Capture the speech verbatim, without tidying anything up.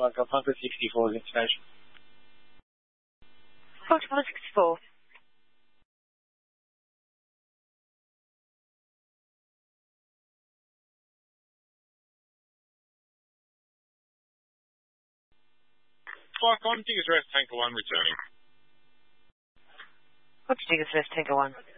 Like a Papa sixty-four is in station. Papa sixty-four. Five Con, Tigers Rest, Tanker one returning. What's Tigers Rest, Tanker one?